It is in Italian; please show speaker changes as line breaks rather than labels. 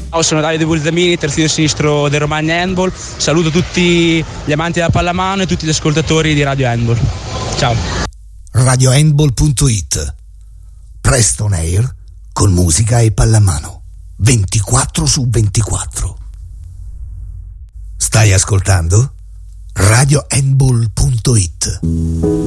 Ciao, sono Davide Bulzamini, terzino sinistro del Romagna Handball. Saluto tutti gli amanti della pallamano e tutti gli ascoltatori di Radio Handball. Ciao.
RadioHandball.it. Presto on air con musica e pallamano 24/24. Stai ascoltando? RadioHandball.it.